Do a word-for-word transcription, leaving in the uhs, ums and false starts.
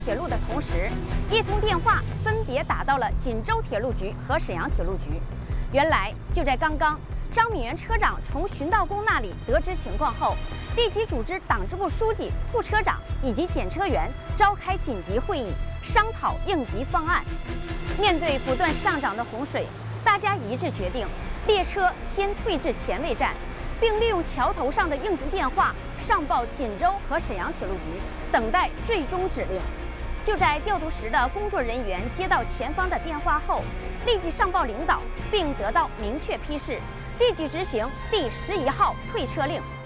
铁路的同时，一通电话分别打到了锦州铁路局和沈阳铁路局。原来就在刚刚，张敏元车长从巡道工那里得知情况后，立即组织党支部书记、副车长以及检车员召开紧急会议，商讨应急方案。面对不断上涨的洪水，大家一致决定，列车先退至前卫站，并利用桥头上的应急电话上报锦州和沈阳铁路局，等待最终指令。就在调度时的工作人员接到前方的电话后，立即上报领导，并得到明确批示，立即执行第十一号退车令。